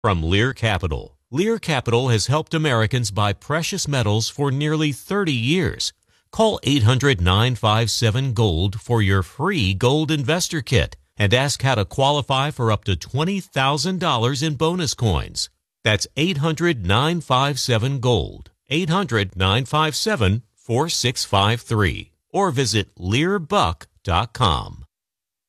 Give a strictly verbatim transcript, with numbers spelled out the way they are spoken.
From Lear Capital. Lear Capital has helped Americans buy precious metals for nearly thirty years. Call eight hundred, nine five seven, GOLD for your free gold investor kit and ask how to qualify for up to twenty thousand dollars in bonus coins. That's eight hundred, nine five seven, GOLD. eight hundred, nine five seven, four six five three. Or visit lear buck dot com.